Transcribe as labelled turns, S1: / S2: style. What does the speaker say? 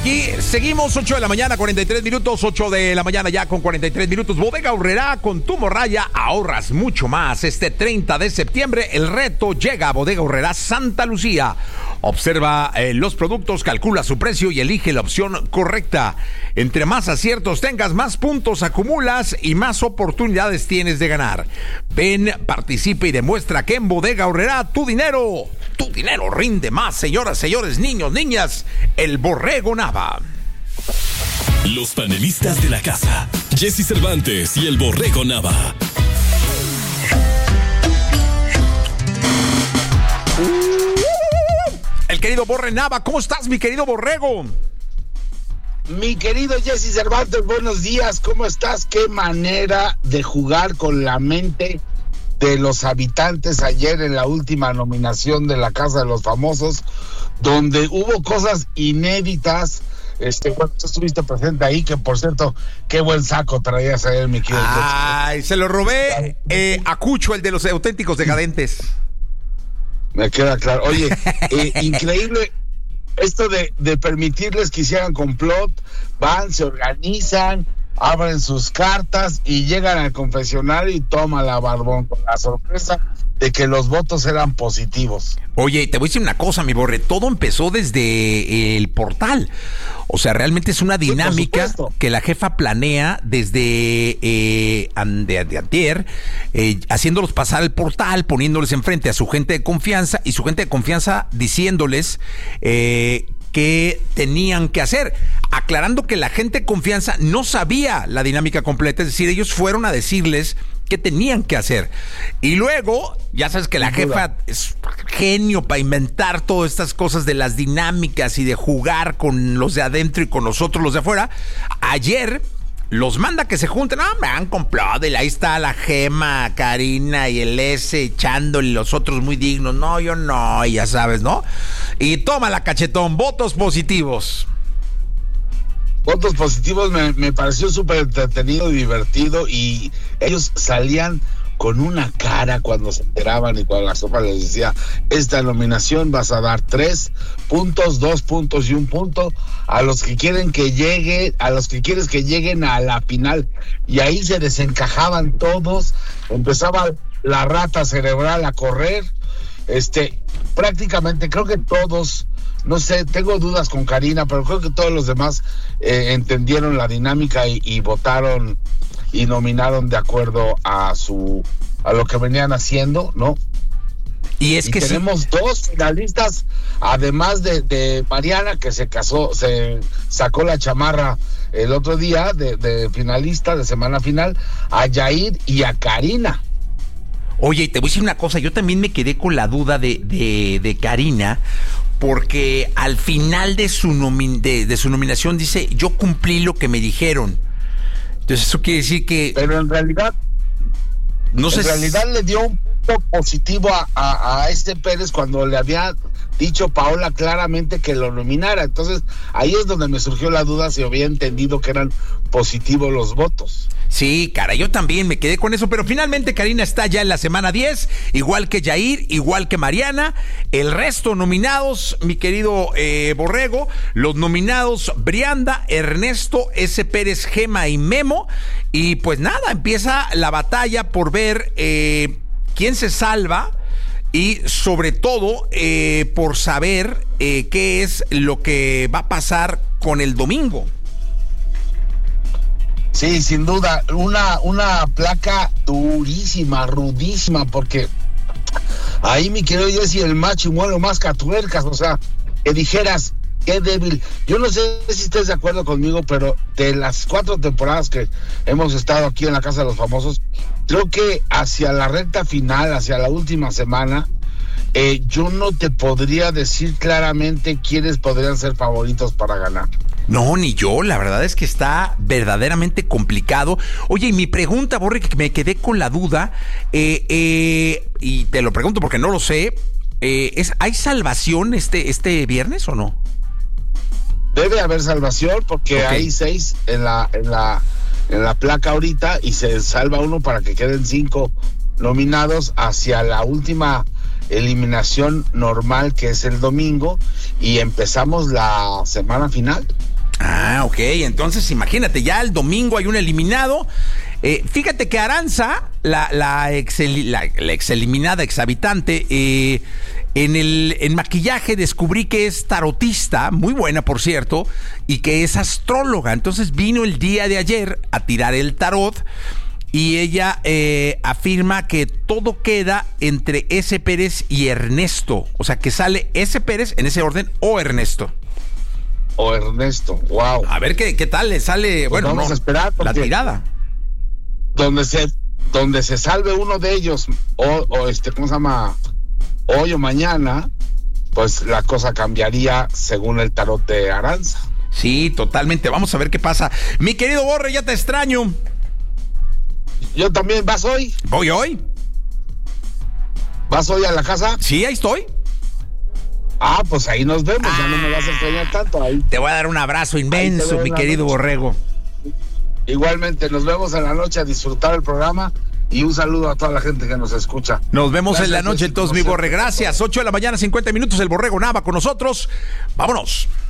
S1: Y seguimos, 8 de la mañana, 43 minutos, 8 de la mañana ya con 43 minutos. Bodega Aurrerá, con tu morralla ahorras mucho más. Este 30 de septiembre el reto llega a Bodega Aurrerá Santa Lucía. Observa los productos, calcula su precio y elige la opción correcta. Entre más aciertos tengas, más puntos acumulas y más oportunidades tienes de ganar. Ven, participa y demuestra que en Bodega Aurrerá tu dinero rinde más. Señoras, señores, niños, niñas, el Borrego Nava.
S2: Los panelistas de la casa, Jesse Cervantes y el Borrego Nava.
S1: El querido Borre Nava, ¿cómo estás, mi querido Borrego?
S3: Mi querido Jesse Cervantes, buenos días, ¿cómo estás? Qué manera de jugar con la mente de los habitantes ayer en la última nominación de la Casa de los Famosos, donde hubo cosas inéditas. Cuando tú estuviste presente ahí, que por cierto, qué buen saco traías ayer, mi querido.
S1: Ay, se lo robé a Cucho, el de los auténticos decadentes.
S3: Me queda claro. Oye, increíble esto de permitirles que hicieran complot, van, se organizan, abren sus cartas y llegan al confesionario y toma la barbón, con la sorpresa de que los votos eran positivos.
S1: Oye, te voy a decir una cosa, mi Borre, todo empezó desde el portal. O sea, realmente es una dinámica que la jefa planea desde antier, haciéndolos pasar el portal, poniéndoles enfrente a su gente de confianza y su gente de confianza diciéndoles qué tenían que hacer, aclarando que la gente de confianza no sabía la dinámica completa, es decir, ellos fueron a decirles qué tenían que hacer. Y luego, ya sabes que la jefa es genio para inventar todas estas cosas de las dinámicas y de jugar con los de adentro y con nosotros los de afuera. Ayer los manda que se junten. Me han comprado. Ahí está la Gema, Karina y el S echándole, los otros muy dignos. No, yo no, y ya sabes, ¿no? Y toma la cachetón, votos positivos.
S3: Votos positivos me pareció súper entretenido y divertido, y ellos salían con una cara cuando se enteraban y cuando la sopa les decía: esta nominación vas a dar 3 puntos, 2 puntos y 1 punto a los que quieren que llegue, a los que quieres que lleguen a la final. Y ahí se desencajaban todos, empezaba la rata cerebral a correr. Prácticamente creo que todos, no sé, tengo dudas con Karina, pero creo que todos los demás entendieron la dinámica y votaron y nominaron de acuerdo a lo que venían haciendo, ¿no?
S1: Y es que
S3: tenemos dos finalistas, además de Mariana, que se sacó la chamarra el otro día de finalista de semana final, a Yair y a Karina.
S1: Oye, te voy a decir una cosa, yo también me quedé con la duda de Karina, porque al final de su nominación dice: yo cumplí lo que me dijeron. Entonces eso quiere decir que...
S3: Pero en realidad, le dio un punto positivo a Pérez cuando le había dicho Paola claramente que lo nominara. Entonces ahí es donde me surgió la duda si había entendido que eran positivos los votos.
S1: Sí, cara, yo también me quedé con eso, pero finalmente Karina está ya en la semana 10, igual que Yair, igual que Mariana. El resto nominados, mi querido Borrego, los nominados: Brianda, Ernesto, S. Pérez, Gema y Memo. Y pues nada, empieza la batalla por ver quién se salva y sobre todo por saber qué es lo que va a pasar con el domingo.
S3: Sí, sin duda, una placa durísima, rudísima, porque ahí, mi querido Jesse, el macho muere más catuercas, o sea, que dijeras, qué débil. Yo no sé si estés de acuerdo conmigo, pero de las 4 temporadas que hemos estado aquí en la Casa de los Famosos, creo que hacia la recta final, hacia la última semana, yo no te podría decir claramente quiénes podrían ser favoritos para ganar.
S1: No, ni yo, la verdad es que está verdaderamente complicado. Oye, y mi pregunta, Borre, que me quedé con la duda, y te lo pregunto porque no lo sé, ¿hay salvación este viernes o no?
S3: Debe haber salvación porque hay 6 en la placa ahorita, y se salva uno para que queden 5 nominados hacia la última eliminación normal, que es el domingo, y empezamos la semana final.
S1: Ah, ok, entonces imagínate, ya el domingo hay un eliminado. Fíjate que Aranza, la ex eliminada, ex habitante, en maquillaje descubrí que es tarotista, muy buena por cierto, y que es astróloga. Entonces vino el día de ayer a tirar el tarot y ella afirma que todo queda entre S. Pérez y Ernesto. O sea, que sale S. Pérez en ese orden o Ernesto.
S3: O Ernesto, wow.
S1: A ver qué tal le sale,
S3: pues vamos a esperar
S1: la tirada.
S3: Donde se salve uno de ellos, ¿cómo se llama? Hoy o mañana, pues la cosa cambiaría según el tarot de Aranza.
S1: Sí, totalmente. Vamos a ver qué pasa. Mi querido Borre, ya te extraño.
S3: Yo también. ¿Vas hoy?
S1: Voy hoy.
S3: ¿Vas hoy a la casa?
S1: Sí, ahí estoy.
S3: Ah, pues ahí nos vemos. Ya no me vas a extrañar tanto ahí.
S1: Te voy a dar un abrazo inmenso, mi querido Borrego.
S3: Igualmente, nos vemos en la noche a disfrutar el programa y un saludo a toda la gente que nos escucha.
S1: Nos vemos en la noche entonces, mi Borre. Gracias. 8 de la mañana, 50 minutos, el Borrego Nava con nosotros. Vámonos.